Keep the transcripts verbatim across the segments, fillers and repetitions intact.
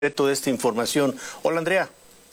toda esta información. Hola, Andrea.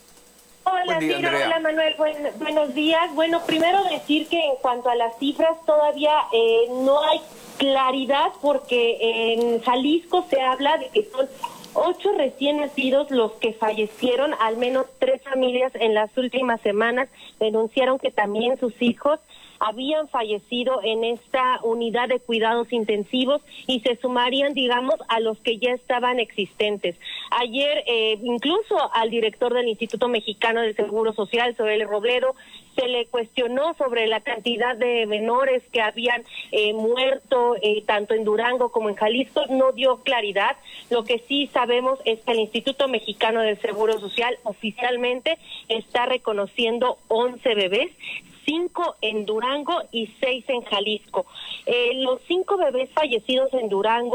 Hola, día, Ciro, Andrea. hola Manuel, Buen, buenos días. Bueno, primero decir que en cuanto a las cifras todavía eh, no hay claridad porque en Jalisco se habla de que son ocho recién nacidos los que fallecieron. Al menos tres familias en las últimas semanas denunciaron que también sus hijos habían fallecido en esta unidad de cuidados intensivos y se sumarían, digamos, a los que ya estaban existentes. Ayer, eh, incluso al director del Instituto Mexicano del Seguro Social, Zoel Robledo, se le cuestionó sobre la cantidad de menores que habían eh, muerto eh, tanto en Durango como en Jalisco. No dio claridad. Lo que sí sabemos es que el Instituto Mexicano del Seguro Social oficialmente está reconociendo once bebés, cinco en Durango y seis en Jalisco. Eh, los cinco bebés fallecidos en Durango,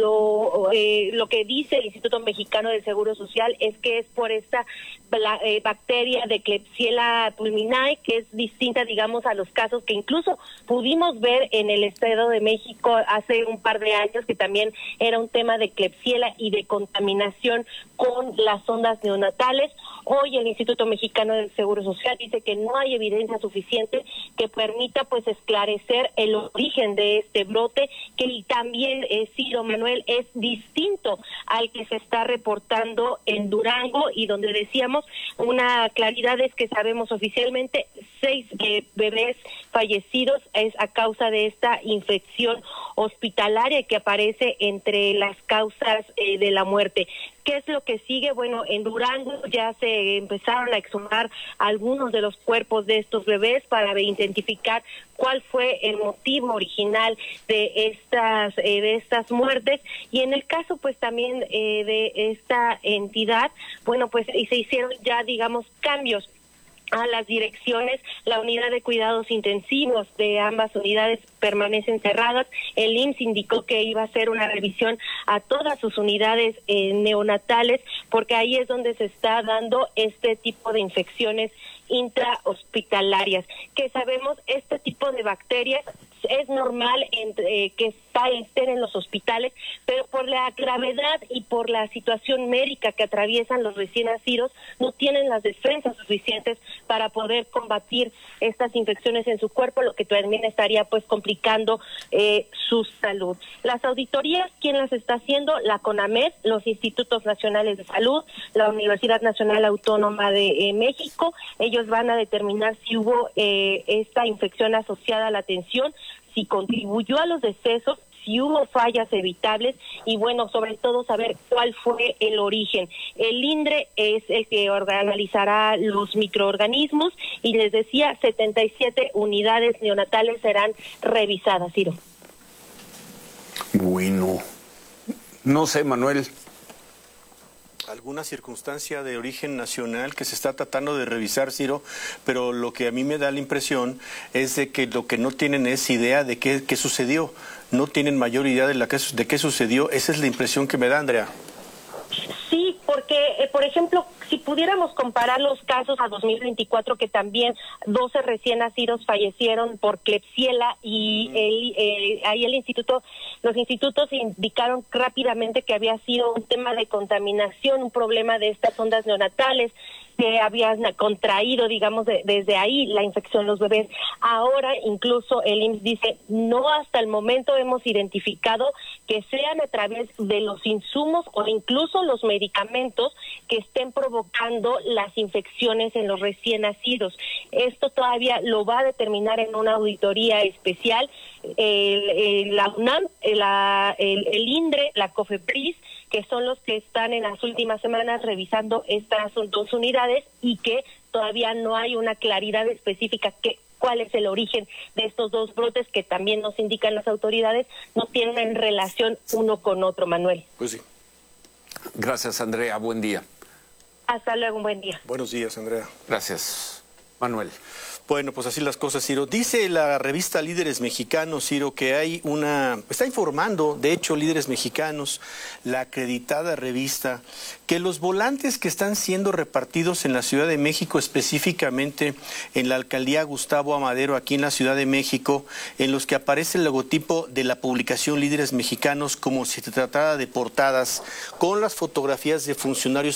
lo eh, lo que dice el Instituto Mexicano del Seguro Social es que es por esta la, eh, bacteria de Klebsiella pulmonae, que es distinta, digamos, a los casos que incluso pudimos ver en el Estado de México hace un par de años, que también era un tema de Klebsiella y de contaminación con las sondas neonatales. Hoy el Instituto Mexicano del Seguro Social dice que no hay evidencia suficiente que permita pues esclarecer el origen de este brote, que también, eh, Ciro, Manuel, es distinto al que se está reportando en Durango, y donde decíamos una claridad es que sabemos oficialmente seis eh, bebés fallecidos es a causa de esta infección hospitalaria que aparece entre las causas eh, de la muerte. ¿Qué es lo que sigue? Bueno, en Durango ya se empezaron a exhumar algunos de los cuerpos de estos bebés para identificar cuál fue el motivo original de estas eh, de estas muertes, y en el caso pues también eh, de esta entidad, bueno, pues se hicieron ya, digamos, cambios a las direcciones. La unidad de cuidados intensivos de ambas unidades permanecen cerradas. El I M S S indicó que iba a hacer una revisión a todas sus unidades eh, neonatales, porque ahí es donde se está dando este tipo de infecciones intrahospitalarias, que sabemos este tipo de bacterias es normal en, eh, que está, estén en los hospitales, pero por la gravedad y por la situación médica que atraviesan los recién nacidos, no tienen las defensas suficientes para poder combatir estas infecciones en su cuerpo, lo que también estaría pues complicando eh, su salud. Las auditorías, ¿quién las está haciendo? La CONAMED, los Institutos Nacionales de Salud, la Universidad Nacional Autónoma de eh, México. Ellos van a determinar si hubo eh, esta infección asociada a la atención, si contribuyó a los decesos, si hubo fallas evitables, y bueno, sobre todo saber cuál fue el origen. El INDRE es el que analizará los microorganismos, y les decía, setenta y siete unidades neonatales serán revisadas, Ciro. Bueno, no sé, Manuel. Alguna circunstancia de origen nacional que se está tratando de revisar, Ciro, pero lo que a mí me da la impresión es de que lo que no tienen es idea de qué, qué sucedió. No tienen mayor idea de, la que, de qué sucedió. Esa es la impresión que me da, Andrea. Sí, porque, eh, por ejemplo, si pudiéramos comparar los casos a dos mil veinticuatro, que también doce recién nacidos fallecieron por Klebsiella, y el, eh, ahí el instituto, los institutos indicaron rápidamente que había sido un tema de contaminación, un problema de estas ondas neonatales, que habían contraído, digamos, de, desde ahí la infección los bebés. Ahora incluso el I M S S dice, no, hasta el momento hemos identificado que sean a través de los insumos o incluso los medicamentos que estén provocando las infecciones en los recién nacidos. Esto todavía lo va a determinar en una auditoría especial el, el, la UNAM, la, el, el INDRE, la COFEPRIS, que son los que están en las últimas semanas revisando estas dos unidades, y que todavía no hay una claridad específica que cuál es el origen de estos dos brotes, que también nos indican las autoridades, no tienen relación uno con otro, Manuel. Pues sí. Gracias, Andrea. Buen día. Hasta luego, un buen día. Buenos días, Andrea. Gracias, Manuel. Bueno, pues así las cosas, Ciro. Dice la revista Líderes Mexicanos, Ciro, que hay una... Está informando, de hecho, Líderes Mexicanos, la acreditada revista, que los volantes que están siendo repartidos en la Ciudad de México, específicamente en la alcaldía Gustavo Amadero, aquí en la Ciudad de México, en los que aparece el logotipo de la publicación Líderes Mexicanos, como si se tratara de portadas, con las fotografías de funcionarios